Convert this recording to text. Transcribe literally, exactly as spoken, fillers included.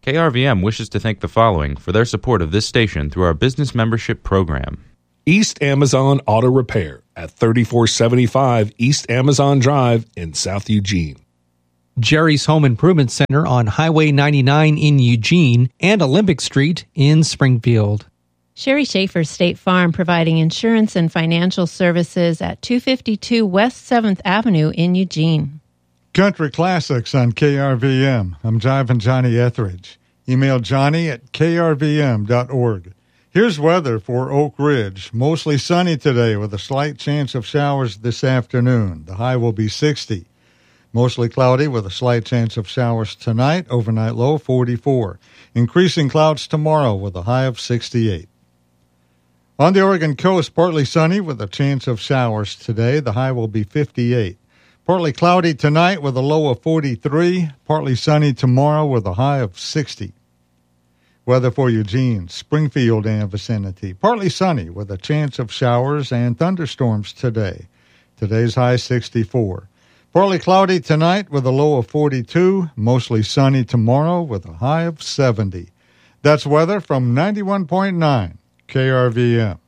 K R V M wishes to thank the following for their support of this station through our business membership program. East Amazon Auto Repair at thirty-four seventy-five East Amazon Drive in South Eugene. Jerry's Home Improvement Center on Highway ninety-nine in Eugene and Olympic Street in Springfield. Sherry Schaefer State Farm providing insurance and financial services at two fifty-two West seventh Avenue in Eugene. Country Classics on K R V M. I'm Jivin' Johnny Etheridge. Email Johnny at k r v m dot org. Here's weather for Oak Ridge. Mostly sunny today with a slight chance of showers this afternoon. The high will be sixty. Mostly cloudy with a slight chance of showers tonight. Overnight low forty-four. Increasing clouds tomorrow with a high of sixty-eight. On the Oregon coast, partly sunny with a chance of showers today. The high will be fifty-eight. Partly cloudy tonight with a low of forty-three. Partly sunny tomorrow with a high of sixty. Weather for Eugene, Springfield, and vicinity. Partly sunny with a chance of showers and thunderstorms today. Today's high sixty-four. Partly cloudy tonight with a low of forty-two. Mostly sunny tomorrow with a high of seventy. That's weather from ninety-one point nine K R V M.